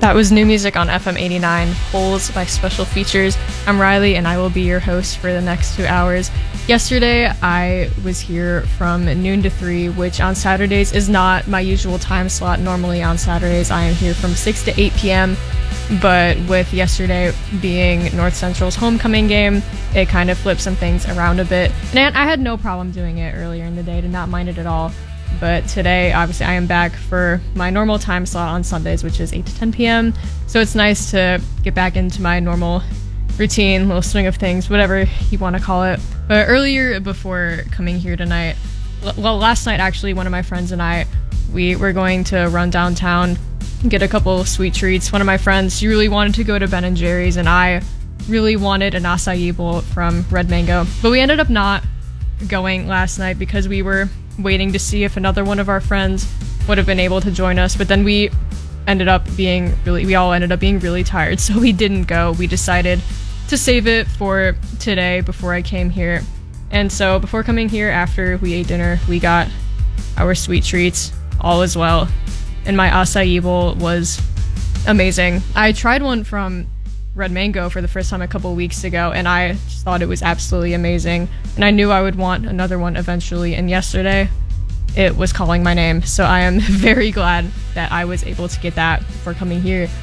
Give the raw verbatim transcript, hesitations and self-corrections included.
That was new music on F M eighty-nine, Holes by Special Features. I'm Riley, and I will be your host for the next two hours. Yesterday, I was here from noon to three, which on Saturdays is not my usual time slot. Normally on Saturdays, I am here from six to eight p.m., but with yesterday being North Central's homecoming game, it kind of flipped some things around a bit. And I had no problem doing it earlier in the day, did not mind it at all. But today, obviously, I am back for my normal time slot on Sundays, which is eight to ten p.m. So it's nice to get back into my normal routine, little swing of things, whatever you want to call it. But earlier, before coming here tonight, well, last night, actually, one of my friends and I, we were going to run downtown, get a couple of sweet treats. One of my friends, she really wanted to go to Ben and Jerry's, and I really wanted an acai bowl from Red Mango. But we ended up not going last night because we were waiting to see if another one of our friends would have been able to join us, but then we ended up being really we all ended up being really tired, so we didn't go. We decided to save it for today before I came here. And so before coming here, after we ate dinner, we got our sweet treats all as well, and my acai bowl was amazing. I tried one from Red Mango for the first time a couple weeks ago, and I just thought it was absolutely amazing, and I knew I would want another one eventually, and yesterday it was calling my name, so I am very glad that I was able to get that before coming here.